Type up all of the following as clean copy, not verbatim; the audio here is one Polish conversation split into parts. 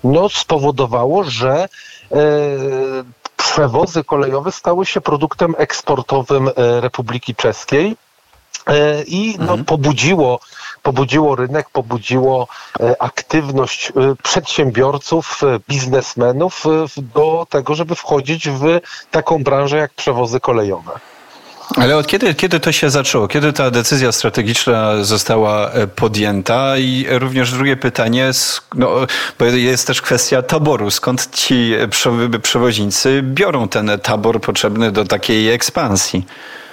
spowodowało, że przewozy kolejowe stały się produktem eksportowym Republiki Czeskiej i pobudziło rynek, pobudziło aktywność przedsiębiorców, biznesmenów do tego, żeby wchodzić w taką branżę jak przewozy kolejowe. Ale od kiedy to się zaczęło? Kiedy ta decyzja strategiczna została podjęta? I również drugie pytanie, bo jest też kwestia taboru. Skąd ci przewoźnicy biorą ten tabor potrzebny do takiej ekspansji?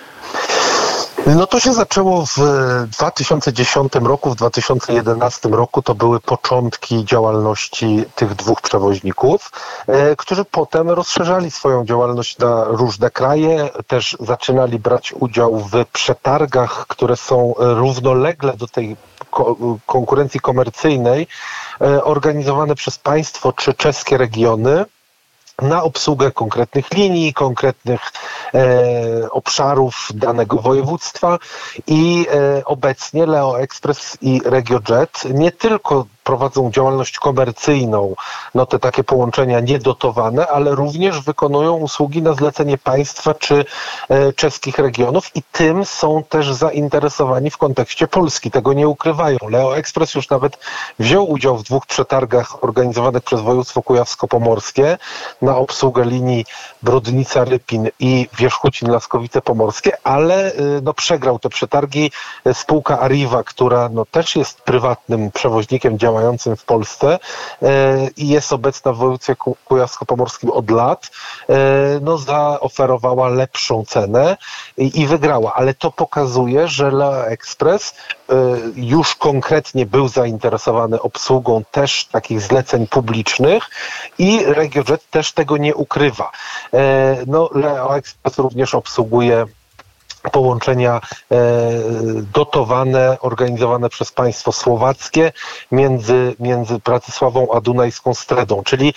To się zaczęło w 2010 roku, w 2011 roku to były początki działalności tych dwóch przewoźników, którzy potem rozszerzali swoją działalność na różne kraje, też zaczynali brać udział w przetargach, które są równolegle do tej konkurencji komercyjnej, organizowane przez państwo czy czeskie regiony, na obsługę konkretnych linii, konkretnych obszarów danego województwa i obecnie Leo Express i RegioJet nie tylko prowadzą działalność komercyjną, te takie połączenia niedotowane, ale również wykonują usługi na zlecenie państwa czy czeskich regionów i tym są też zainteresowani w kontekście Polski. Tego nie ukrywają. Leo Express już nawet wziął udział w 2 przetargach organizowanych przez województwo kujawsko-pomorskie na obsługę linii Brodnica-Rypin i Wierzchucin-Laskowice-Pomorskie, ale przegrał te przetargi spółka Arriva, która też jest prywatnym przewoźnikiem działającym w Polsce i jest obecna w województwie kujawsko-pomorskim od lat, zaoferowała lepszą cenę i wygrała. Ale to pokazuje, że Leo Express już konkretnie był zainteresowany obsługą też takich zleceń publicznych i RegioJet też tego nie ukrywa. Leo Express również obsługuje połączenia dotowane, organizowane przez państwo słowackie między Bratysławą a Dunajską Stredą, czyli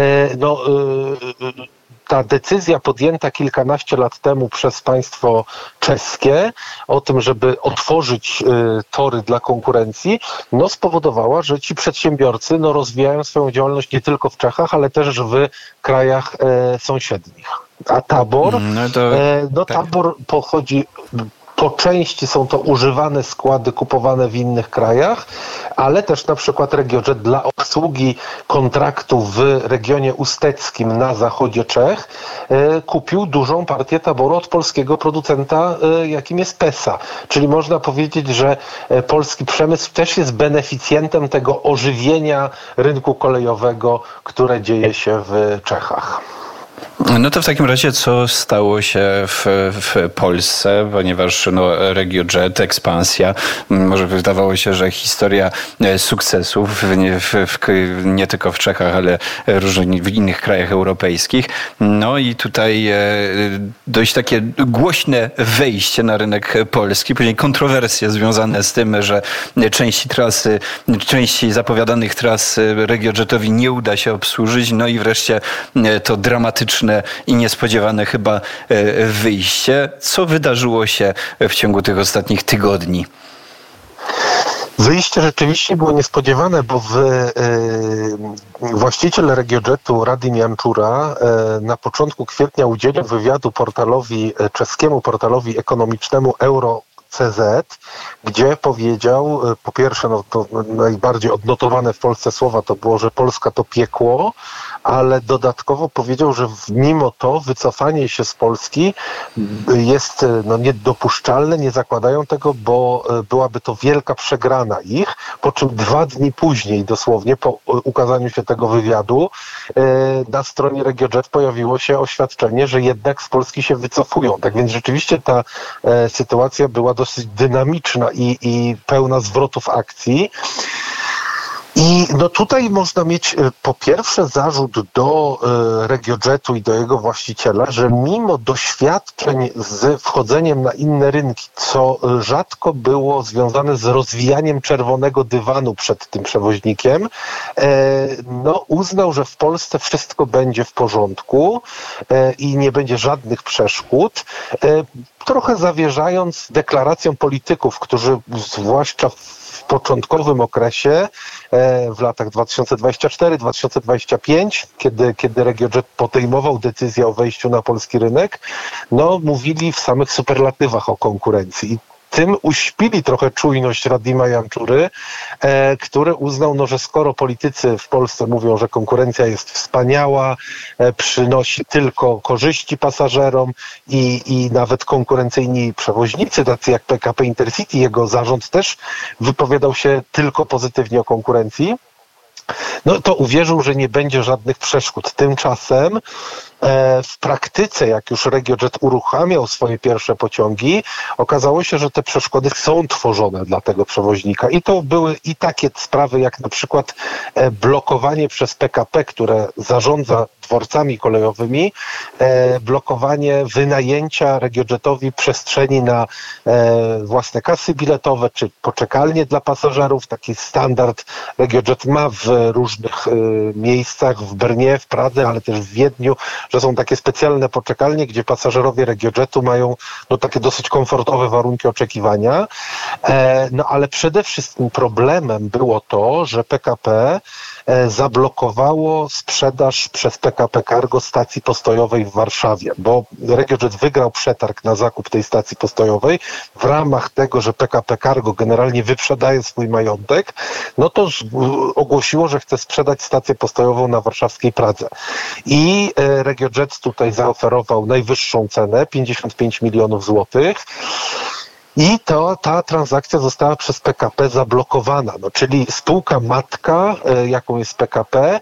ta decyzja podjęta kilkanaście lat temu przez państwo czeskie o tym, żeby otworzyć tory dla konkurencji, spowodowała, że ci przedsiębiorcy rozwijają swoją działalność nie tylko w Czechach, ale też w krajach sąsiednich. A tabor? Tabor pochodzi... Po części są to używane składy kupowane w innych krajach, ale też na przykład RegioJet dla obsługi kontraktu w regionie usteckim na zachodzie Czech kupił dużą partię taboru od polskiego producenta, jakim jest PESA. Czyli można powiedzieć, że polski przemysł też jest beneficjentem tego ożywienia rynku kolejowego, które dzieje się w Czechach. To w takim razie co stało się w Polsce, ponieważ RegioJet, ekspansja, może wydawało się, że historia sukcesów nie tylko w Czechach, ale w innych krajach europejskich. I tutaj dość takie głośne wejście na rynek polski, później kontrowersje związane z tym, że części zapowiadanych tras RegioJetowi nie uda się obsłużyć, i wreszcie to dramatyczne i niespodziewane chyba wyjście. Co wydarzyło się w ciągu tych ostatnich tygodni? Wyjście rzeczywiście było niespodziewane, bo właściciel RegioJetu Radim Janczura na początku kwietnia udzielił wywiadu czeskiemu portalowi ekonomicznemu Euro.cz, gdzie powiedział, po pierwsze, to najbardziej odnotowane w Polsce słowa to było, że Polska to piekło, ale dodatkowo powiedział, że mimo to wycofanie się z Polski jest niedopuszczalne, nie zakładają tego, bo byłaby to wielka przegrana ich, po czym 2 dni później, dosłownie po ukazaniu się tego wywiadu, na stronie RegioJet pojawiło się oświadczenie, że jednak z Polski się wycofują. Tak więc rzeczywiście ta sytuacja była dosyć dynamiczna i pełna zwrotów akcji. I tutaj można mieć po pierwsze zarzut do RegioJetu i do jego właściciela, że mimo doświadczeń z wchodzeniem na inne rynki, co rzadko było związane z rozwijaniem czerwonego dywanu przed tym przewoźnikiem, uznał, że w Polsce wszystko będzie w porządku i nie będzie żadnych przeszkód, trochę zawierzając deklaracjom polityków, którzy zwłaszcza w początkowym okresie, w latach 2024-2025, kiedy RegioJet podejmował decyzję o wejściu na polski rynek, no mówili w samych superlatywach o konkurencji. I tym uśpili trochę czujność Radima Janczury, który uznał, no, że skoro politycy w Polsce mówią, że konkurencja jest wspaniała, przynosi tylko korzyści pasażerom i nawet konkurencyjni przewoźnicy, tacy jak PKP Intercity, jego zarząd też wypowiadał się tylko pozytywnie o konkurencji, no to uwierzył, że nie będzie żadnych przeszkód. Tymczasem w praktyce, jak już RegioJet uruchamiał swoje pierwsze pociągi, okazało się, że te przeszkody są tworzone dla tego przewoźnika. I to były i takie sprawy, jak na przykład blokowanie przez PKP, które zarządza dworcami kolejowymi, blokowanie wynajęcia RegioJetowi przestrzeni na własne kasy biletowe, czy poczekalnie dla pasażerów. Taki standard RegioJet ma w różnych miejscach, w Brnie, w Pradze, ale też w Wiedniu, że są takie specjalne poczekalnie, gdzie pasażerowie RegioJetu mają no, takie dosyć komfortowe warunki oczekiwania. No ale przede wszystkim problemem było to, że PKP zablokowało sprzedaż przez PKP Cargo stacji postojowej w Warszawie, bo RegioJet wygrał przetarg na zakup tej stacji postojowej. W ramach tego, że PKP Cargo generalnie wyprzedaje swój majątek, no to ogłosiło, że chce sprzedać stację postojową na warszawskiej Pradze. I RegioJet tutaj zaoferował najwyższą cenę, 55 milionów złotych. I ta transakcja została przez PKP zablokowana. No, czyli spółka matka, jaką jest PKP,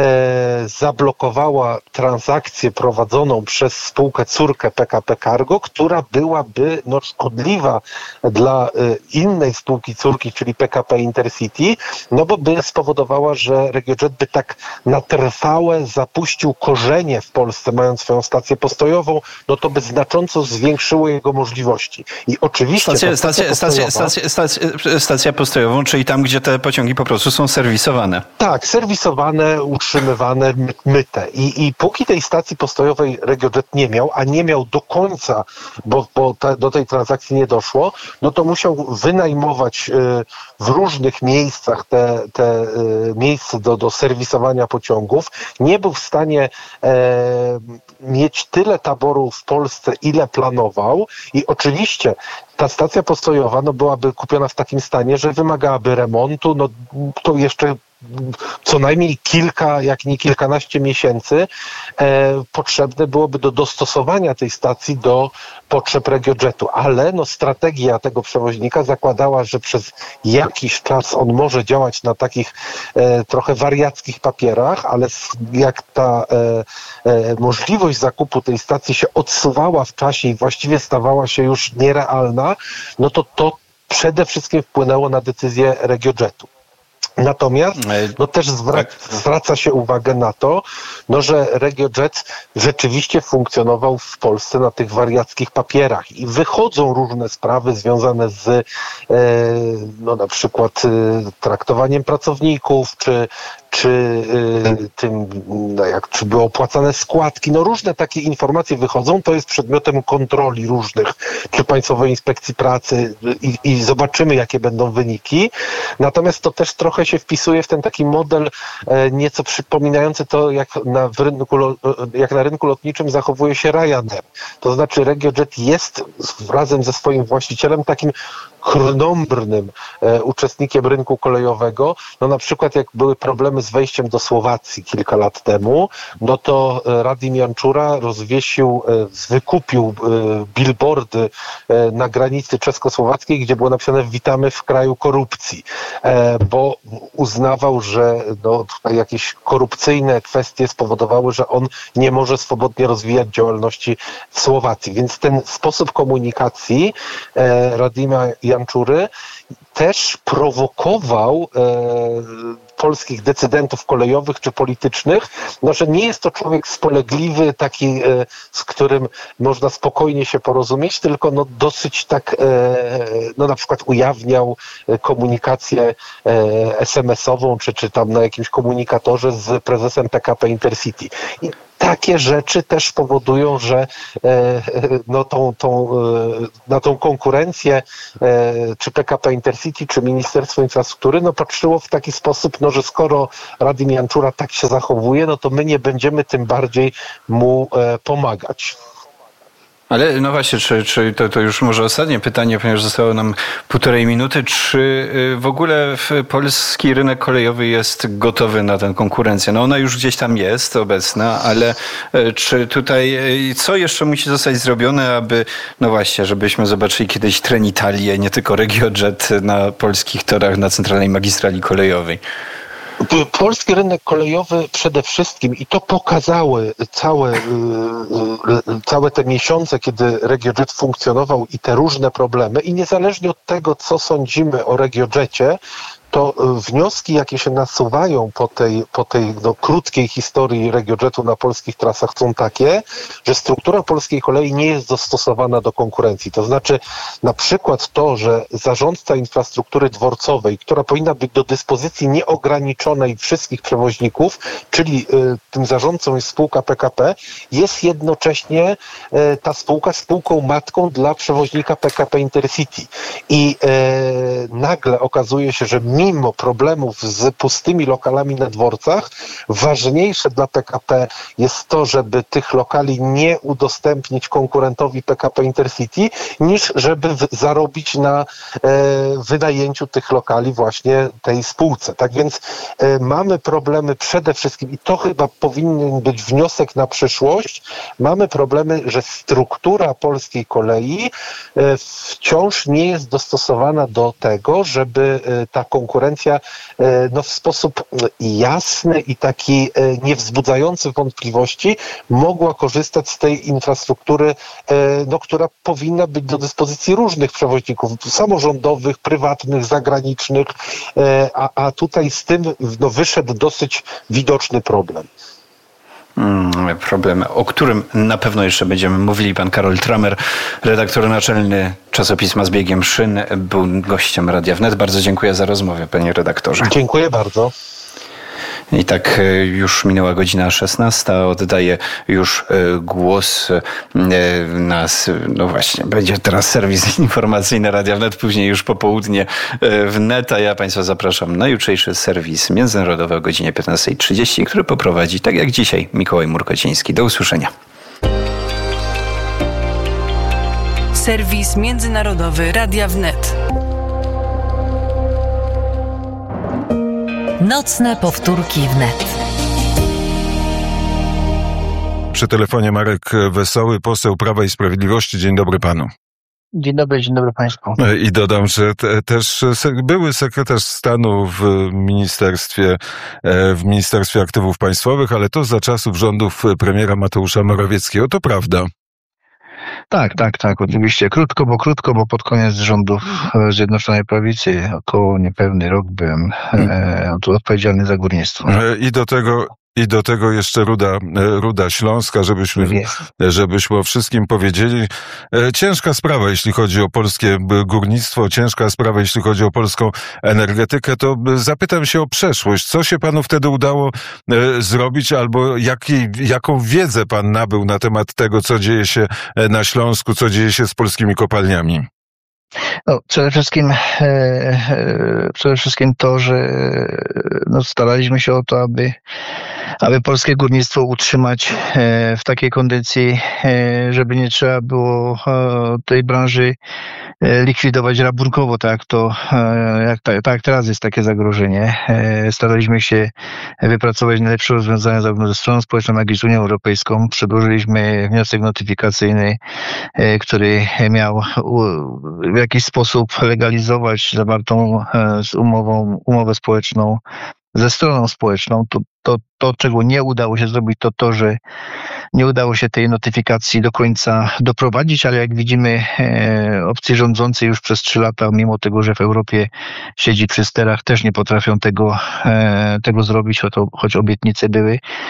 zablokowała transakcję prowadzoną przez spółkę córkę PKP Cargo, która byłaby no, szkodliwa dla innej spółki córki, czyli PKP Intercity, no bo by spowodowała, że RegioJet by tak na trwałe zapuścił korzenie w Polsce, mając swoją stację postojową, no to by znacząco zwiększyło jego możliwości. I oczywiście Stacja postojową, czyli tam, gdzie te pociągi po prostu są serwisowane. Tak, serwisowane, utrzymywane, myte. I póki tej stacji postojowej RegioJet nie miał, a nie miał do końca, bo do tej transakcji nie doszło, no to musiał wynajmować w różnych miejscach te miejsca do serwisowania pociągów. Nie był w stanie mieć tyle taboru w Polsce, ile planował i oczywiście ta stacja postojowa no, byłaby kupiona w takim stanie, że wymagałaby remontu, no to jeszcze co najmniej kilka, jak nie kilkanaście miesięcy potrzebne byłoby do dostosowania tej stacji do potrzeb RegioJetu, ale no, strategia tego przewoźnika zakładała, że przez jakiś czas on może działać na takich trochę wariackich papierach, ale jak ta możliwość zakupu tej stacji się odsuwała w czasie i właściwie stawała się już nierealna, no to przede wszystkim wpłynęło na decyzję RegioJetu. Natomiast no też zwraca się uwagę na to, no, że RegioJet rzeczywiście funkcjonował w Polsce na tych wariackich papierach i wychodzą różne sprawy związane z no, na przykład traktowaniem pracowników, czy tym, no czy były opłacane składki, no różne takie informacje wychodzą, to jest przedmiotem kontroli różnych, czy Państwowej Inspekcji Pracy i zobaczymy, jakie będą wyniki. Natomiast to też trochę się wpisuje w ten taki model nieco przypominający to, jak na rynku lotniczym zachowuje się Ryanair. To znaczy RegioJet jest razem ze swoim właścicielem takim krnąbrnym uczestnikiem rynku kolejowego. No na przykład jak były problemy z wejściem do Słowacji kilka lat temu, no to Radim Janczura wykupił billboardy na granicy czesko-słowackiej, gdzie było napisane "Witamy w kraju korupcji", bo uznawał, że no, tutaj jakieś korupcyjne kwestie spowodowały, że on nie może swobodnie rozwijać działalności w Słowacji. Więc ten sposób komunikacji Radima Janczury też prowokował polskich decydentów kolejowych czy politycznych, no, że nie jest to człowiek spolegliwy, taki, z którym można spokojnie się porozumieć, tylko no, dosyć tak, no, na przykład ujawniał komunikację SMS-ową, czy tam na jakimś komunikatorze z prezesem PKP Intercity. I takie rzeczy też powodują, że na tą konkurencję czy PKP Intercity, czy Ministerstwo Infrastruktury patrzyło w taki sposób, że skoro Radim Janczura tak się zachowuje, to my nie będziemy tym bardziej mu pomagać. Ale no właśnie, czy to już może ostatnie pytanie, ponieważ zostało nam 1,5 minuty. Czy w ogóle polski rynek kolejowy jest gotowy na tę konkurencję? Ona już gdzieś tam jest obecna, ale czy tutaj, co jeszcze musi zostać zrobione, aby, żebyśmy zobaczyli kiedyś Trenitalię, nie tylko RegioJet na polskich torach, na centralnej magistrali kolejowej? Polski rynek kolejowy przede wszystkim, i to pokazały całe te miesiące, kiedy RegioJet funkcjonował i te różne problemy, i niezależnie od tego, co sądzimy o RegioJetie, to wnioski, jakie się nasuwają po tej krótkiej historii RegioJetu na polskich trasach, są takie, że struktura polskiej kolei nie jest dostosowana do konkurencji. To znaczy na przykład to, że zarządca infrastruktury dworcowej, która powinna być do dyspozycji nieograniczonej wszystkich przewoźników, czyli tym zarządcą jest spółka PKP, jest jednocześnie ta spółka spółką matką dla przewoźnika PKP Intercity. I nagle okazuje się, że mimo problemów z pustymi lokalami na dworcach, ważniejsze dla PKP jest to, żeby tych lokali nie udostępnić konkurentowi PKP Intercity, niż żeby zarobić na wynajęciu tych lokali właśnie tej spółce. Tak więc mamy problemy przede wszystkim, i to chyba powinien być wniosek na przyszłość, mamy problemy, że struktura polskiej kolei wciąż nie jest dostosowana do tego, żeby ta konkurencja w sposób jasny i taki niewzbudzający wątpliwości mogła korzystać z tej infrastruktury, która powinna być do dyspozycji różnych przewoźników, samorządowych, prywatnych, zagranicznych, a tutaj z tym wyszedł dosyć widoczny problem. Problem, o którym na pewno jeszcze będziemy mówili. Pan Karol Tramer, redaktor naczelny czasopisma Z biegiem szyn, był gościem Radia Wnet. Bardzo dziękuję za rozmowę, panie redaktorze. Dziękuję bardzo. I tak już minęła godzina 16. Oddaję już głos będzie teraz serwis informacyjny Radia Wnet, później już popołudnie Wnet, a ja państwa zapraszam na jutrzejszy serwis międzynarodowy o godzinie 15:30, który poprowadzi, tak jak dzisiaj, Mikołaj Murkociński. Do usłyszenia. Serwis międzynarodowy Radia Wnet. Nocne powtórki Wnet. Przy telefonie Marek Wesoły, poseł Prawa i Sprawiedliwości. Dzień dobry panu. Dzień dobry państwu. I dodam, że też były sekretarz stanu w Ministerstwie Aktywów Państwowych, ale to za czasów rządów premiera Mateusza Morawieckiego. To prawda? Tak, oczywiście. Krótko, bo pod koniec rządów Zjednoczonej Prawicy, około niepewny rok, byłem tu odpowiedzialny za górnictwo. I do tego jeszcze Ruda Śląska, żebyśmy o wszystkim powiedzieli. Ciężka sprawa, jeśli chodzi o polskie górnictwo, ciężka sprawa, jeśli chodzi o polską energetykę. To zapytam się o przeszłość. Co się panu wtedy udało zrobić, albo jaką wiedzę pan nabył na temat tego, co dzieje się na Śląsku, co dzieje się z polskimi kopalniami? Przede wszystkim to, że staraliśmy się o to, aby polskie górnictwo utrzymać w takiej kondycji, żeby nie trzeba było tej branży likwidować rabunkowo, tak jak teraz jest takie zagrożenie. Staraliśmy się wypracować najlepsze rozwiązania zarówno ze stroną społeczną, jak i z Unią Europejską. Przedłożyliśmy wniosek notyfikacyjny, który miał w jakiś sposób legalizować zawartą umowę społeczną ze stroną społeczną. To, czego nie udało się zrobić, to, że nie udało się tej notyfikacji do końca doprowadzić, ale jak widzimy, opcje rządzące już przez 3 lata, mimo tego, że w Europie siedzi przy sterach, też nie potrafią tego zrobić, choć obietnice były.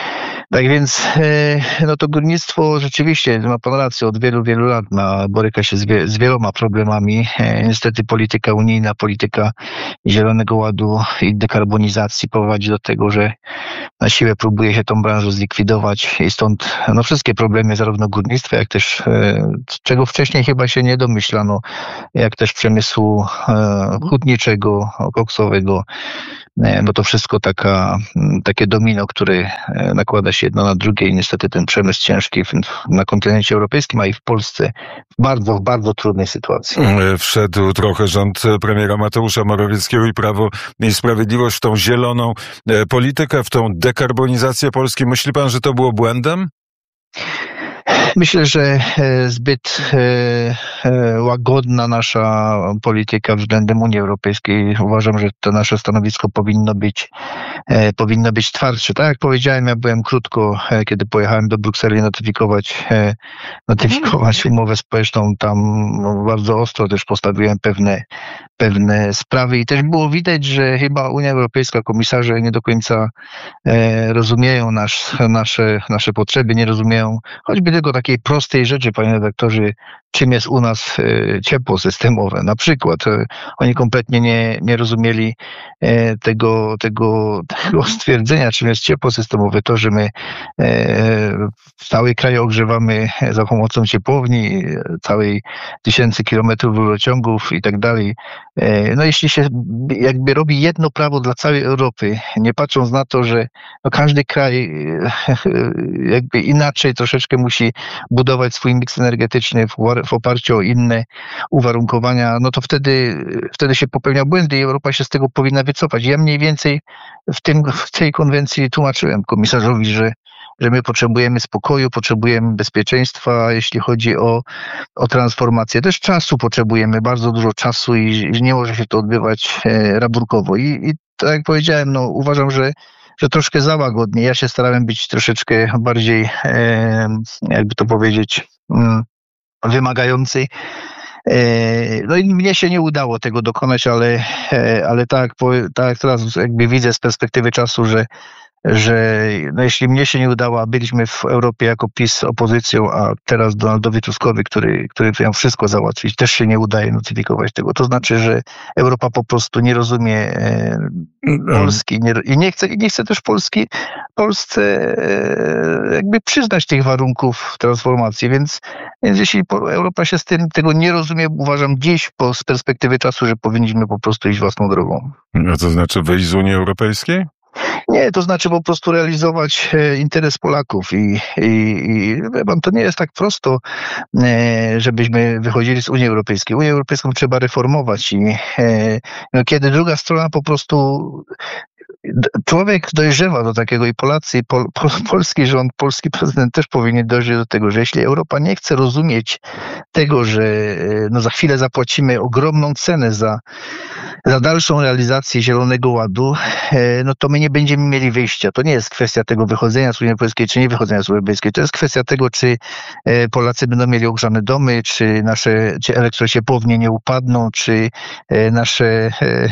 Tak więc no to górnictwo rzeczywiście, ma pan rację, od wielu, wielu lat boryka się z wieloma problemami. Niestety polityka unijna, polityka Zielonego Ładu i dekarbonizacji prowadzi do tego, że na siłę próbuje się tą branżę zlikwidować i stąd no, wszystkie problemy zarówno górnictwa, jak też czego wcześniej chyba się nie domyślano, jak też przemysłu hutniczego, koksowego, bo to wszystko takie domino, które nakłada się jedno na drugie i niestety ten przemysł ciężki na kontynencie europejskim, a i w Polsce w bardzo trudnej sytuacji. Wszedł trochę rząd premiera Mateusza Morawieckiego i Prawo i Sprawiedliwość w tą zieloną politykę, w tą dekarbonizację Polski. Myśli pan, że to było błędem? Myślę, że zbyt łagodna nasza polityka względem Unii Europejskiej. Uważam, że to nasze stanowisko powinno być twardsze. Tak jak powiedziałem, ja byłem krótko, kiedy pojechałem do Brukseli notyfikować umowę społeczną. Tam bardzo ostro też postawiłem pewne sprawy i też było widać, że chyba Unia Europejska, komisarze nie do końca rozumieją nasze potrzeby, nie rozumieją choćby tylko takiej prostej rzeczy, panie redaktorze, czym jest u nas ciepło systemowe. Na przykład oni kompletnie nie rozumieli tego stwierdzenia, czym jest ciepło systemowe. To, że my cały kraj ogrzewamy za pomocą ciepłowni, całej tysięcy kilometrów rurociągów i tak dalej. No jeśli się jakby robi jedno prawo dla całej Europy, nie patrząc na to, że no każdy kraj jakby inaczej troszeczkę musi budować swój miks energetyczny w oparciu o inne uwarunkowania, no to wtedy się popełnia błędy i Europa się z tego powinna wycofać. Ja mniej więcej w tej konwencji tłumaczyłem komisarzowi, że my potrzebujemy spokoju, potrzebujemy bezpieczeństwa, jeśli chodzi o transformację. Też czasu potrzebujemy, bardzo dużo czasu i nie może się to odbywać rabunkowo. I tak jak powiedziałem, no uważam, że troszkę za łagodnie. Ja się starałem być troszeczkę bardziej, jakby to powiedzieć, wymagający. No i mnie się nie udało tego dokonać, ale tak jak teraz jakby widzę z perspektywy czasu, że no jeśli mnie się nie udało, a byliśmy w Europie jako PiS opozycją, a teraz Donaldowi Tuskowi, który miał wszystko załatwić, też się nie udaje notyfikować tego. To znaczy, że Europa po prostu nie rozumie Polski i nie chce też Polsce jakby przyznać tych warunków transformacji. Więc jeśli Europa się tego nie rozumie, uważam dziś z perspektywy czasu, że powinniśmy po prostu iść własną drogą. A to znaczy wyjść z Unii Europejskiej? Nie, to znaczy po prostu realizować interes Polaków i to nie jest tak prosto, żebyśmy wychodzili z Unii Europejskiej. Unię Europejską trzeba reformować i kiedy druga strona po prostu człowiek dojrzewa do takiego i Polacy, i polski rząd, polski prezydent też powinien dojrzeć do tego, że jeśli Europa nie chce rozumieć tego, że no za chwilę zapłacimy ogromną cenę za dalszą realizację Zielonego Ładu, no to my nie będziemy mieli wyjścia. To nie jest kwestia tego wychodzenia z Unii Europejskiej, czy nie wychodzenia z Unii Europejskiej. To jest kwestia tego, czy Polacy będą mieli ogrzane domy, czy czy elektrociepłownie nie upadną, czy nasze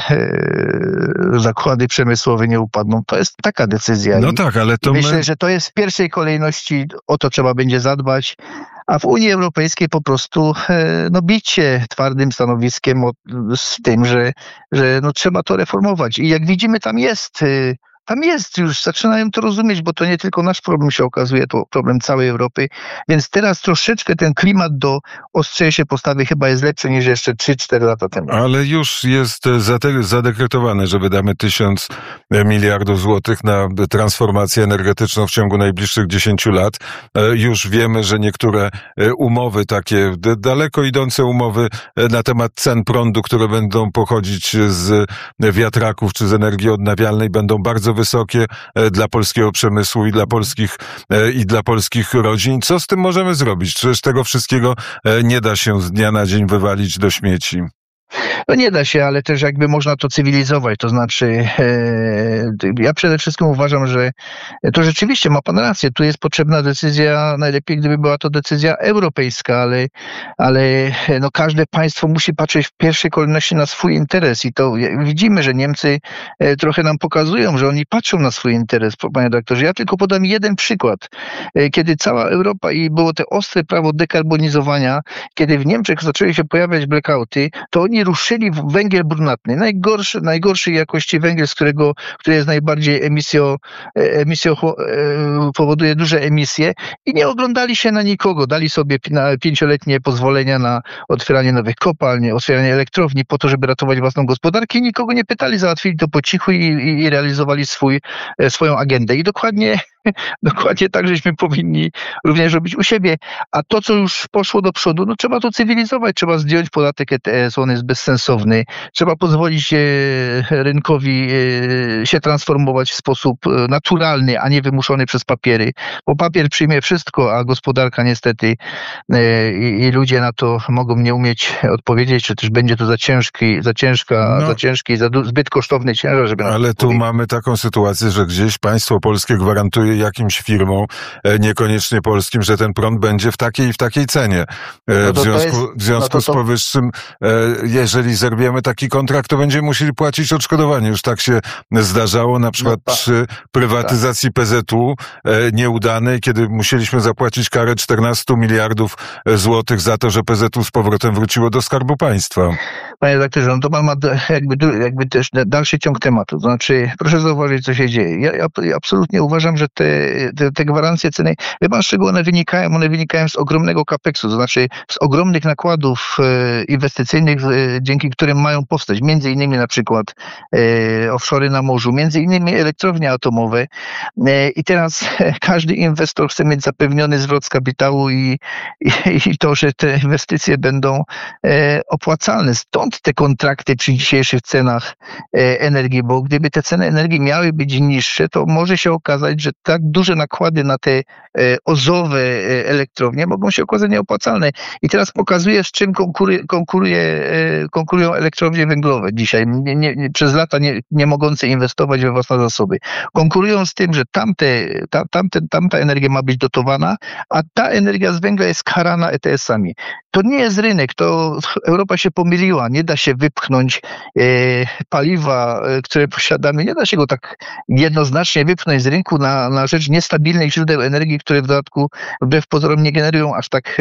zakłady przemysłowe nie upadną. To jest taka decyzja. No tak, ale to myślę, że to jest w pierwszej kolejności, o to trzeba będzie zadbać, a w Unii Europejskiej po prostu bić się twardym stanowiskiem z tym, że no, trzeba to reformować. I jak widzimy, tam jest już, zaczynają to rozumieć, bo to nie tylko nasz problem się okazuje, to problem całej Europy. Więc teraz troszeczkę ten klimat do ostrzejszej postawy chyba jest lepszy niż jeszcze 3-4 lata temu. Ale już jest zadekretowane, że wydamy 1000 miliardów złotych na transformację energetyczną w ciągu najbliższych 10 lat. Już wiemy, że niektóre umowy, takie daleko idące umowy na temat cen prądu, które będą pochodzić z wiatraków czy z energii odnawialnej, będą bardzo wysokie dla polskiego przemysłu i dla polskich rodzin. Co z tym możemy zrobić? Przecież tego wszystkiego nie da się z dnia na dzień wywalić do śmieci. No nie da się, ale też jakby można to cywilizować. To znaczy, ja przede wszystkim uważam, że to rzeczywiście ma pan rację. Tu jest potrzebna decyzja, najlepiej gdyby była to decyzja europejska, ale no każde państwo musi patrzeć w pierwszej kolejności na swój interes i to widzimy, że Niemcy trochę nam pokazują, że oni patrzą na swój interes, panie doktorze. Ja tylko podam jeden przykład. Kiedy cała Europa i było to ostre prawo dekarbonizowania, kiedy w Niemczech zaczęły się pojawiać blackouty, to oni ruszyli w węgiel brunatny. Najgorszej jakości węgiel, który jest najbardziej powoduje duże emisje i nie oglądali się na nikogo. Dali sobie na 5-letnie pozwolenia na otwieranie nowych kopalń, otwieranie elektrowni po to, żeby ratować własną gospodarkę i nikogo nie pytali, załatwili to po cichu i realizowali swoją agendę. I dokładnie tak, żeśmy powinni również robić u siebie. A to, co już poszło do przodu, no trzeba to cywilizować, trzeba zdjąć podatek ETS, on jest bezsensowny. Trzeba pozwolić rynkowi się transformować w sposób naturalny, a nie wymuszony przez papiery. Bo papier przyjmie wszystko, a gospodarka niestety i ludzie na to mogą nie umieć odpowiedzieć, czy też będzie to za ciężki i zbyt kosztowny ciężar, żeby... Ale tu mamy taką sytuację, że gdzieś państwo polskie gwarantuje jakimś firmom, niekoniecznie polskim, że ten prąd będzie w takiej i w takiej cenie. W związku z powyższym, jeżeli zerwiemy taki kontrakt, to będziemy musieli płacić odszkodowanie. Już tak się zdarzało, na przykład przy prywatyzacji PZU nieudanej, kiedy musieliśmy zapłacić karę 14 miliardów złotych za to, że PZU z powrotem wróciło do Skarbu Państwa. Panie redaktorze, no to pan ma jakby też dalszy ciąg tematu. To znaczy, proszę zauważyć, co się dzieje. Ja absolutnie uważam, że te gwarancje ceny, wie pan z czego one wynikają? One wynikają z ogromnego kapeksu, to znaczy z ogromnych nakładów inwestycyjnych, dzięki którym mają powstać. Między innymi na przykład offshore na morzu, między innymi elektrownie atomowe. I teraz każdy inwestor chce mieć zapewniony zwrot z kapitału i to, że te inwestycje będą opłacalne. Stąd te kontrakty przy dzisiejszych cenach energii, bo gdyby te ceny energii miały być niższe, to może się okazać, że tak duże nakłady na te OZE-owe elektrownie mogą się okazać nieopłacalne. I teraz pokazuję, z czym konkurują elektrownie węglowe dzisiaj, przez lata nie mogące inwestować we własne zasoby. Konkurują z tym, że tamta energia ma być dotowana, a ta energia z węgla jest karana ETS-ami. To nie jest rynek, to Europa się pomyliła. Nie da się wypchnąć paliwa, które posiadamy, nie da się go tak jednoznacznie wypchnąć z rynku na rzecz niestabilnych źródeł energii, które w dodatku wbrew pozorom nie generują aż tak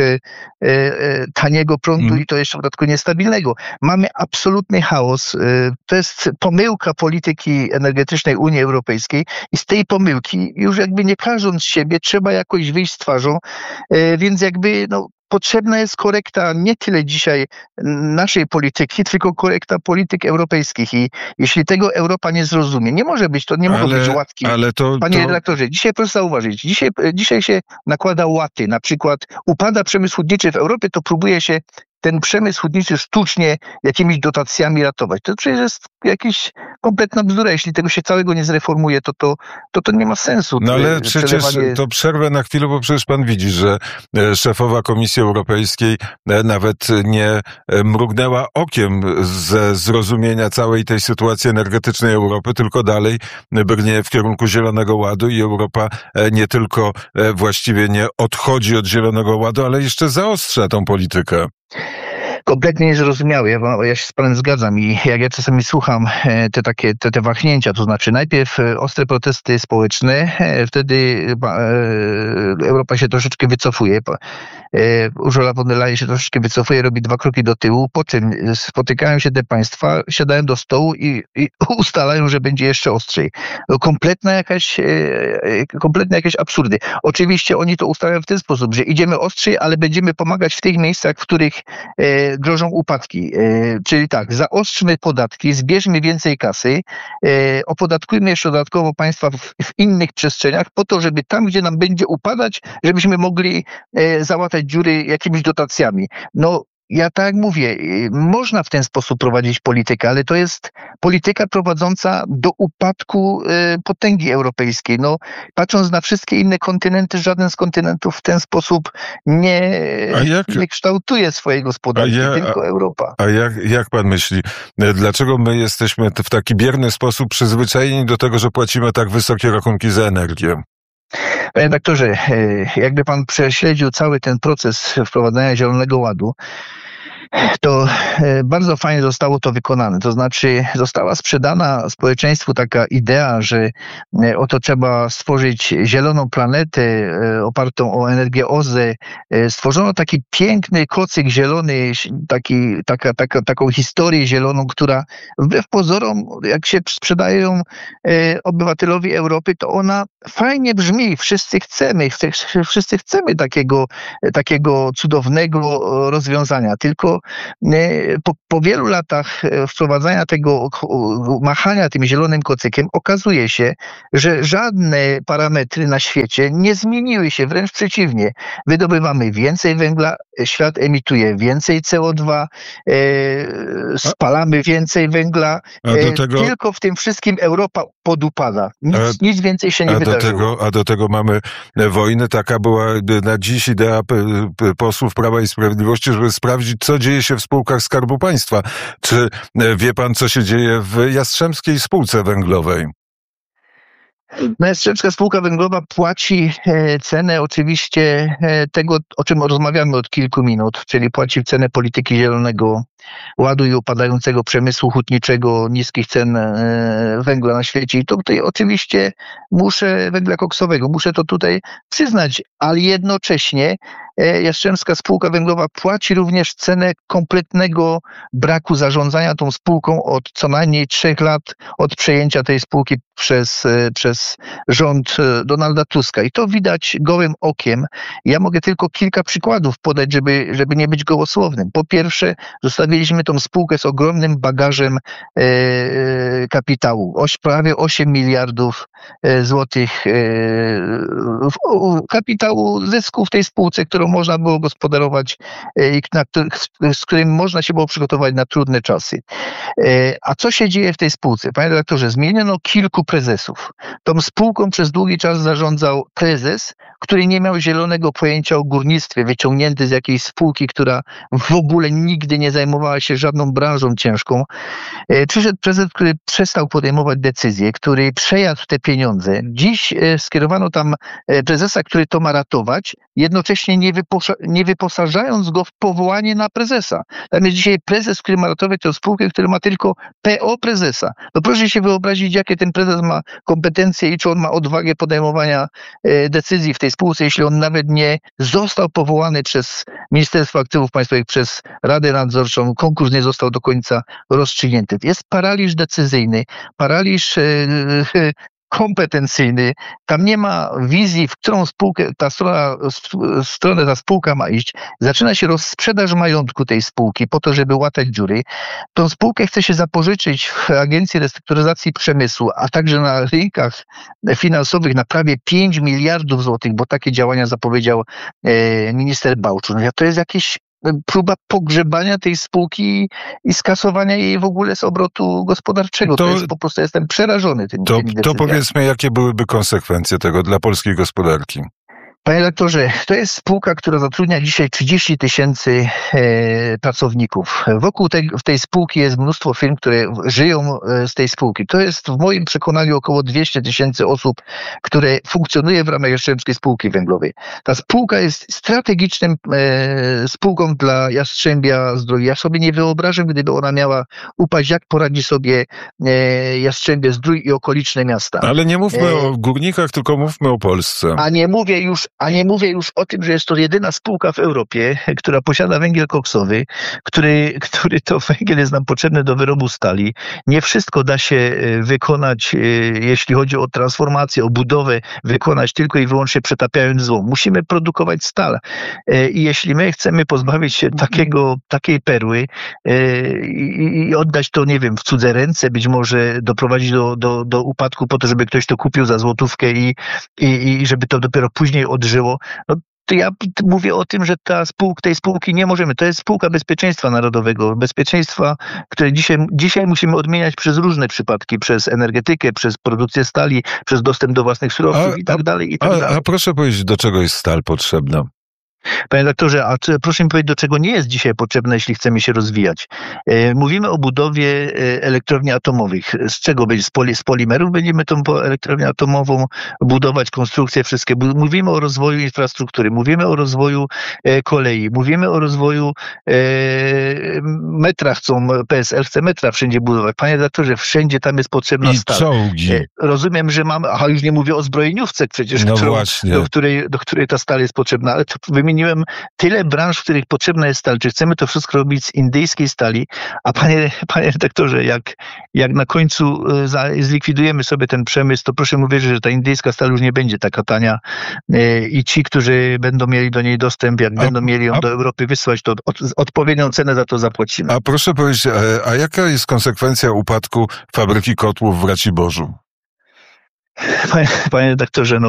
taniego prądu i to jeszcze w dodatku niestabilnego. Mamy absolutny chaos. To jest pomyłka polityki energetycznej Unii Europejskiej i z tej pomyłki już jakby nie karząc siebie trzeba jakoś wyjść z twarzą, więc jakby potrzebna jest korekta nie tyle dzisiaj naszej polityki, tylko korekta polityk europejskich i jeśli tego Europa nie zrozumie, nie może być, to nie mogą być łatki. Panie redaktorze, dzisiaj proszę zauważyć, dzisiaj się nakłada łaty, na przykład upada przemysł hutniczy w Europie, to próbuje się ten przemysł hutniczy sztucznie jakimiś dotacjami ratować. To przecież jest jakaś kompletna bzdura. Jeśli tego się całego nie zreformuje, to nie ma sensu. No ale przecież to przerwę na chwilę, bo przecież pan widzi, że szefowa Komisji Europejskiej nawet nie mrugnęła okiem ze zrozumienia całej tej sytuacji energetycznej Europy, tylko dalej brnie w kierunku Zielonego Ładu i Europa nie tylko właściwie nie odchodzi od Zielonego Ładu, ale jeszcze zaostrza tą politykę. Kompletnie niezrozumiałe. Ja się z panem zgadzam i jak ja czasami słucham te wahnięcia, to znaczy najpierw ostre protesty społeczne, wtedy Europa się troszeczkę wycofuje. Ursula von der Leyen się troszeczkę wycofuje, robi 2 kroki do tyłu, po czym spotykają się te państwa, siadają do stołu i ustalają, że będzie jeszcze ostrzej. Kompletne jakieś absurdy. Oczywiście oni to ustalają w ten sposób, że idziemy ostrzej, ale będziemy pomagać w tych miejscach, w których grożą upadki. Czyli tak, zaostrzmy podatki, zbierzmy więcej kasy, opodatkujmy jeszcze dodatkowo państwa w innych przestrzeniach po to, żeby tam, gdzie nam będzie upadać, żebyśmy mogli załatać dziury jakimiś dotacjami. ja tak jak mówię, można w ten sposób prowadzić politykę, ale to jest polityka prowadząca do upadku potęgi europejskiej. No, patrząc na wszystkie inne kontynenty, żaden z kontynentów w ten sposób nie kształtuje swojej gospodarki, tylko Europa. A jak pan myśli, dlaczego my jesteśmy w taki bierny sposób przyzwyczajeni do tego, że płacimy tak wysokie rachunki za energię? Panie redaktorze, jakby pan prześledził cały ten proces wprowadzania Zielonego Ładu, to bardzo fajnie zostało to wykonane. To znaczy została sprzedana społeczeństwu taka idea, że oto trzeba stworzyć zieloną planetę opartą o energię OZE. Stworzono taki piękny kocyk zielony, taką historię zieloną, która wbrew pozorom, jak się sprzedają obywatelowi Europy, to ona fajnie brzmi. Wszyscy chcemy takiego cudownego rozwiązania. Tylko po wielu latach wprowadzania tego, machania tym zielonym kocykiem, okazuje się, że żadne parametry na świecie nie zmieniły się, wręcz przeciwnie. Wydobywamy więcej węgla, świat emituje więcej CO2, spalamy więcej węgla, tylko w tym wszystkim Europa podupada. Nic więcej się nie wydarzyło. A do tego mamy wojnę. Taka była na dziś idea posłów Prawa i Sprawiedliwości, żeby sprawdzić, co dzieje się w spółkach Skarbu Państwa. Czy wie pan, co się dzieje w Jastrzębskiej Spółce Węglowej? Jastrzębska Spółka Węglowa płaci cenę oczywiście tego, o czym rozmawiamy od kilku minut, czyli płaci cenę polityki Zielonego Ładu i upadającego przemysłu hutniczego, niskich cen węgla na świecie. I tutaj oczywiście węgla koksowego, muszę to tutaj przyznać, ale jednocześnie Jastrzębska Spółka Węglowa płaci również cenę kompletnego braku zarządzania tą spółką od co najmniej 3 lat od przejęcia tej spółki przez rząd Donalda Tuska. I to widać gołym okiem. Ja mogę tylko kilka przykładów podać, żeby nie być gołosłownym. Po pierwsze, zostawiliśmy tą spółkę z ogromnym bagażem kapitału. Prawie 8 miliardów złotych kapitału zysku w tej spółce, którą można było gospodarować i z którym można się było przygotować na trudne czasy. A co się dzieje w tej spółce? Panie redaktorze, zmieniono kilku prezesów. Tą spółką przez długi czas zarządzał prezes, który nie miał zielonego pojęcia o górnictwie, wyciągnięty z jakiejś spółki, która w ogóle nigdy nie zajmowała się żadną branżą ciężką. Przyszedł prezes, który przestał podejmować decyzje, który przejadł te pieniądze. Dziś skierowano tam prezesa, który to ma ratować, jednocześnie nie wyposażając go w powołanie na prezesa. Tam jest dzisiaj prezes, który ma ratować tę spółkę, który ma tylko PO prezesa. No proszę się wyobrazić, jakie ten prezes ma kompetencje i czy on ma odwagę podejmowania decyzji w tej spółce, jeśli on nawet nie został powołany przez Ministerstwo Aktywów Państwowych, przez Radę Nadzorczą, konkurs nie został do końca rozstrzygnięty. Jest paraliż decyzyjny, paraliż kompetencyjny. Tam nie ma wizji, w którą stronę ta spółka ma iść. Zaczyna się rozsprzedaż majątku tej spółki po to, żeby łatać dziury. Tą spółkę chce się zapożyczyć w Agencji Restrukturyzacji Przemysłu, a także na rynkach finansowych na prawie 5 miliardów złotych, bo takie działania zapowiedział minister Bałczuk. To jest jakieś próba pogrzebania tej spółki i skasowania jej w ogóle z obrotu gospodarczego. To jest po prostu, jestem przerażony tymi decyzjami. To powiedzmy, jakie byłyby konsekwencje tego dla polskiej gospodarki? Panie redaktorze, to jest spółka, która zatrudnia dzisiaj 30 000 pracowników. Wokół tej spółki jest mnóstwo firm, które żyją z tej spółki. To jest w moim przekonaniu około 200 000 osób, które funkcjonuje w ramach Jastrzębskiej Spółki Węglowej. Ta spółka jest strategiczną spółką dla Jastrzębia Zdrój. Ja sobie nie wyobrażam, gdyby ona miała upaść, jak poradzi sobie Jastrzębie Zdrój i okoliczne miasta. Ale nie mówmy o górnikach, tylko mówmy o Polsce. A nie mówię już o tym, że jest to jedyna spółka w Europie, która posiada węgiel koksowy, który to węgiel jest nam potrzebny do wyrobu stali. Nie wszystko da się wykonać, jeśli chodzi o transformację, o budowę, wykonać tylko i wyłącznie przetapiając złom. Musimy produkować stal. I jeśli my chcemy pozbawić się takiej perły i oddać to, nie wiem, w cudze ręce, być może doprowadzić do upadku po to, żeby ktoś to kupił za złotówkę i żeby to dopiero później odżyło, no to ja mówię o tym, że tej spółki nie możemy. To jest spółka bezpieczeństwa narodowego. Bezpieczeństwa, które dzisiaj musimy odmieniać przez różne przypadki. Przez energetykę, przez produkcję stali, przez dostęp do własnych surowców i tak dalej, i tak dalej. A proszę powiedzieć, do czego jest stal potrzebna? Panie doktorze, proszę mi powiedzieć, do czego nie jest dzisiaj potrzebne, jeśli chcemy się rozwijać. Mówimy o budowie elektrowni atomowych. Z czego będzie? Z polimerów będziemy tą elektrownię atomową budować, konstrukcje wszystkie. Mówimy o rozwoju infrastruktury, mówimy o rozwoju kolei, mówimy o rozwoju metra. PSL chce metra wszędzie budować. Panie doktorze, wszędzie tam jest potrzebna stal. I czołgi. Rozumiem, że mamy, już nie mówię o zbrojeniówce przecież, do której ta stal jest potrzebna, ale to wymieniłem tyle branż, w których potrzebna jest stal. Czy chcemy to wszystko robić z indyjskiej stali? A panie redaktorze, jak na końcu zlikwidujemy sobie ten przemysł, to proszę mu wierzyć, że ta indyjska stal już nie będzie taka tania i ci, którzy będą mieli do niej dostęp, jak będą mieli ją do Europy wysłać, to odpowiednią cenę za to zapłacimy. A proszę powiedzieć, a jaka jest konsekwencja upadku fabryki kotłów w Raciborzu? Panie redaktorze,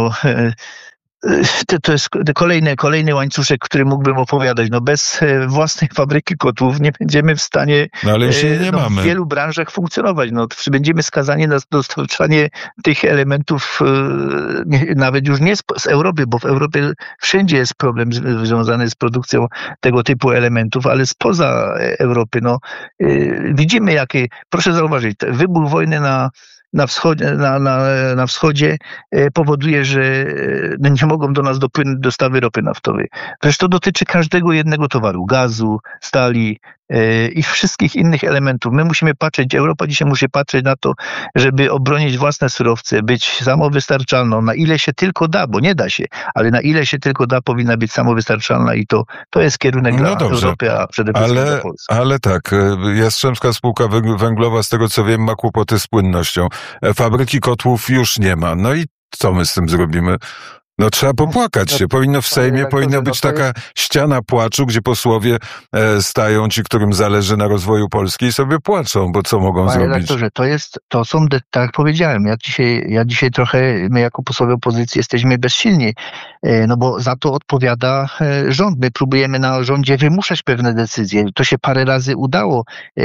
to jest kolejny łańcuszek, który mógłbym opowiadać. Bez własnej fabryki kotłów nie będziemy w stanie w wielu branżach funkcjonować. Będziemy skazani na dostarczanie tych elementów nawet już nie z Europy, bo w Europie wszędzie jest problem związany z produkcją tego typu elementów, ale spoza Europy. Widzimy proszę zauważyć, wybuch wojny na wschodzie powoduje, że nie mogą do nas dopłynąć dostawy ropy naftowej. Przecież to dotyczy każdego jednego towaru, gazu, stali i wszystkich innych elementów. My musimy patrzeć, Europa dzisiaj musi patrzeć na to, żeby obronić własne surowce, być samowystarczalną, na ile się tylko da, bo nie da się, ale na ile się tylko da, powinna być samowystarczalna i to jest kierunek dla Europy, a przede wszystkim dla Polski. Ale tak, Jastrzębska Spółka Węglowa, z tego co wiem, ma kłopoty z płynnością. Fabryki kotłów już nie ma. I co my z tym zrobimy? Trzeba popłakać się. Powinno w Sejmie być taka ściana płaczu, gdzie posłowie stają, ci, którym zależy na rozwoju Polski, i sobie płaczą, bo co mogą zrobić? Redaktorze, tak jak powiedziałem, ja dzisiaj trochę, my jako posłowie opozycji jesteśmy bezsilni, bo za to odpowiada rząd. My próbujemy na rządzie wymuszać pewne decyzje. To się parę razy udało.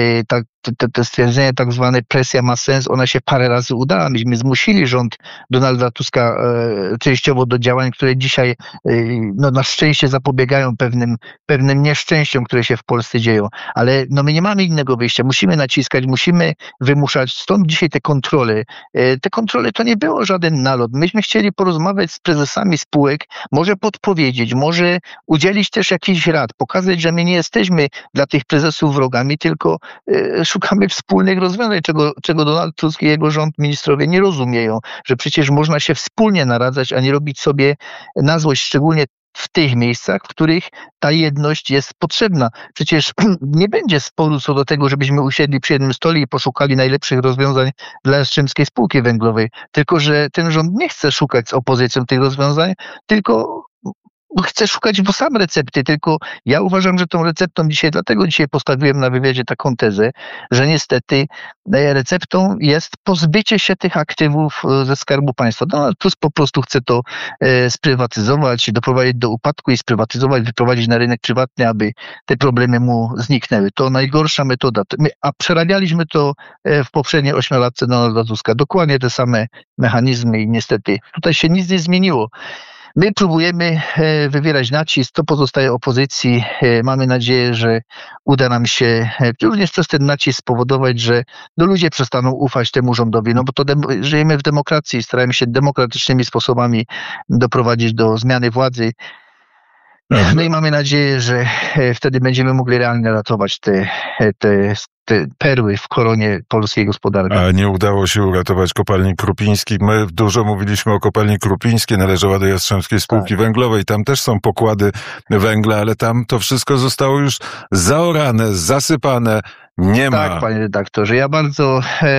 Te stwierdzenie, tak zwane presja ma sens, ona się parę razy udała. Myśmy zmusili rząd Donalda Tuska częściowo do działań, które dzisiaj na szczęście zapobiegają pewnym nieszczęściom, które się w Polsce dzieją. Ale my nie mamy innego wyjścia. Musimy naciskać, musimy wymuszać. Stąd dzisiaj te kontrole. Te kontrole to nie było żaden nalot. Myśmy chcieli porozmawiać z prezesami spółek, może podpowiedzieć, może udzielić też jakichś rad, pokazać, że my nie jesteśmy dla tych prezesów wrogami, tylko szukamy wspólnych rozwiązań, czego Donald Tusk i jego rząd, ministrowie nie rozumieją, że przecież można się wspólnie naradzać, a nie robić sobie na złość, szczególnie w tych miejscach, w których ta jedność jest potrzebna. Przecież nie będzie sporu co do tego, żebyśmy usiedli przy jednym stole i poszukali najlepszych rozwiązań dla Jastrzębskiej Spółki Węglowej. Tylko że ten rząd nie chce szukać z opozycją tych rozwiązań, tylko chce szukać sam recepty, tylko ja uważam, że tą receptą dlatego dzisiaj postawiłem na wywiadzie taką tezę, że niestety receptą jest pozbycie się tych aktywów ze Skarbu Państwa. Donald Tusk po prostu chce to sprywatyzować, doprowadzić do upadku i sprywatyzować, wyprowadzić na rynek prywatny, aby te problemy mu zniknęły. To najgorsza metoda. A przerabialiśmy to w poprzedniej 8-latce Donalda Tuska. Dokładnie te same mechanizmy i niestety tutaj się nic nie zmieniło. My próbujemy wywierać nacisk, to pozostaje opozycji. Mamy nadzieję, że uda nam się również przez ten nacisk spowodować, że ludzie przestaną ufać temu rządowi, bo żyjemy w demokracji, staramy się demokratycznymi sposobami doprowadzić do zmiany władzy. I mamy nadzieję, że wtedy będziemy mogli realnie ratować te perły w koronie polskiej gospodarki. A nie udało się uratować kopalni Krupińskich. My dużo mówiliśmy o kopalni Krupińskiej, należała do Jastrzębskiej Spółki Węglowej. Tam też są pokłady węgla, ale tam to wszystko zostało już zaorane, zasypane nie ma. Tak, panie redaktorze, ja bardzo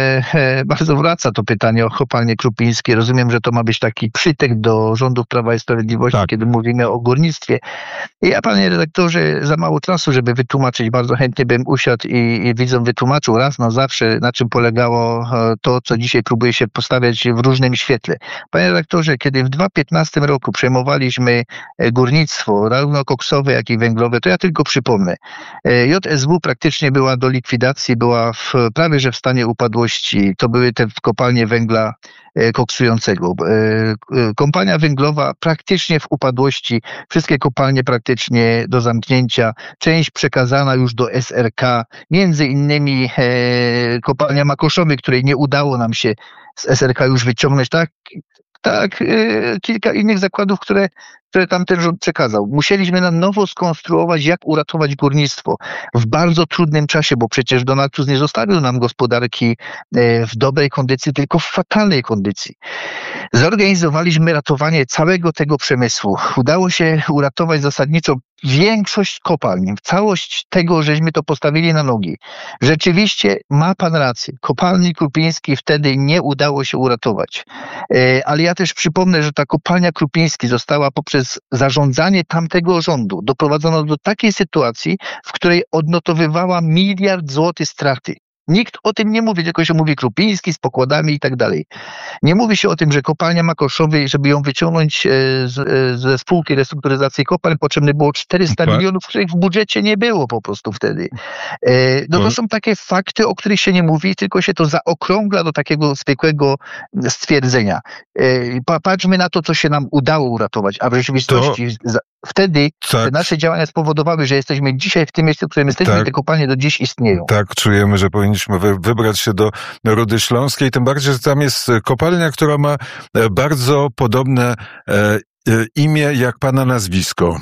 wraca to pytanie o kopalnie krupińskie. Rozumiem, że to ma być taki przytek do rządów Prawa i Sprawiedliwości, Tak. kiedy mówimy o górnictwie. I ja, panie redaktorze, za mało czasu, żeby wytłumaczyć, bardzo chętnie bym usiadł i widzom wytłumaczył raz na zawsze, na czym polegało to, co dzisiaj próbuje się postawiać w różnym świetle. Panie redaktorze, kiedy w 2015 roku przejmowaliśmy górnictwo, zarówno koksowe, jak i węglowe, to ja tylko przypomnę. JSW praktycznie była do likwidacji, była prawie że w stanie upadłości. To były te kopalnie węgla koksującego. Kompania węglowa praktycznie w upadłości, wszystkie kopalnie praktycznie do zamknięcia, część przekazana już do SRK, między innymi kopalnia Makoszowy, której nie udało nam się z SRK już wyciągnąć, tak, kilka innych zakładów, które tam ten rząd przekazał. Musieliśmy na nowo skonstruować, jak uratować górnictwo w bardzo trudnym czasie, bo przecież Donald Tusk nie zostawił nam gospodarki w dobrej kondycji, tylko w fatalnej kondycji. Zorganizowaliśmy ratowanie całego tego przemysłu. Udało się uratować zasadniczo większość kopalń. Całość tego, żeśmy to postawili na nogi. Rzeczywiście ma pan rację. Kopalni Krupińskiej wtedy nie udało się uratować. Ale ja też przypomnę, że ta kopalnia Krupińskiej została poprzez zarządzanie tamtego rządu doprowadzona do takiej sytuacji, w której odnotowywała 1 miliard złotych straty. Nikt o tym nie mówi, tylko się mówi Krupiński z pokładami i tak dalej. Nie mówi się o tym, że kopalnia Makoszowej, żeby ją wyciągnąć ze spółki restrukturyzacji kopalń, potrzebne było 400 milionów, których w budżecie nie było po prostu wtedy. To są takie fakty, o których się nie mówi, tylko się to zaokrągla do takiego zwykłego stwierdzenia. Patrzmy na to, co się nam udało uratować, a w rzeczywistości wtedy te nasze działania spowodowały, że jesteśmy dzisiaj w tym miejscu, w którym jesteśmy, i te kopalnie do dziś istnieją. Tak, czujemy, że powinniśmy wybrać się do Rudy Śląskiej, tym bardziej, że tam jest kopalnia, która ma bardzo podobne imię jak pana nazwisko.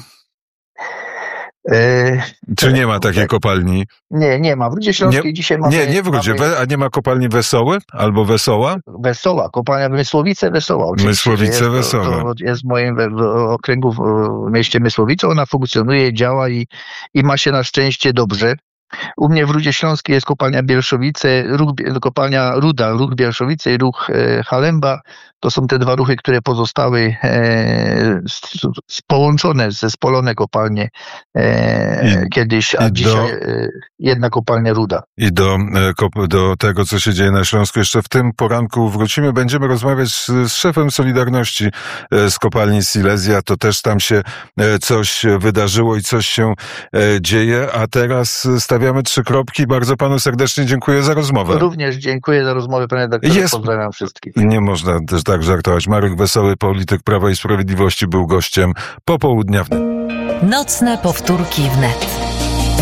Czy nie ma takiej kopalni? Nie ma. W Rudzie Śląskiej dzisiaj mamy... Nie w Rudzie. A nie ma kopalni Wesoły albo Wesoła? Wesoła. Kopalnia Mysłowice Wesoła. Oczywiście. Mysłowice Wesoła. To jest w moim okręgu w mieście Mysłowice. Ona funkcjonuje, działa i ma się na szczęście dobrze. U mnie w Rudzie Śląskiej jest kopalnia Bielszowice, kopalnia Ruda, ruch Bielszowice i ruch Halemba. To są te dwa ruchy, które pozostały połączone, zespolone kopalnie kiedyś, a dzisiaj jedna kopalnia Ruda. I do tego, co się dzieje na Śląsku, jeszcze w tym poranku wrócimy. Będziemy rozmawiać z szefem Solidarności z kopalni Silesia. To też tam się coś wydarzyło i coś się dzieje, a teraz stawiamy 3 kropki. Bardzo panu serdecznie dziękuję za rozmowę. Również dziękuję za rozmowę, panie redaktorze. Pozdrawiam wszystkich. Nie można też tak żartować. Marek Wesoły, polityk Prawa i Sprawiedliwości, był gościem Popołudnia Wnet. Nocne powtórki wnet.